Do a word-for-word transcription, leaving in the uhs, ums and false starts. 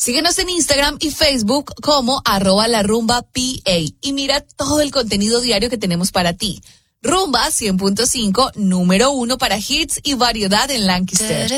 Síguenos en Instagram y Facebook como arroba la rumba P A y mira todo el contenido diario que tenemos para ti. Rumba cien punto cinco, número uno para hits y variedad en Lancaster.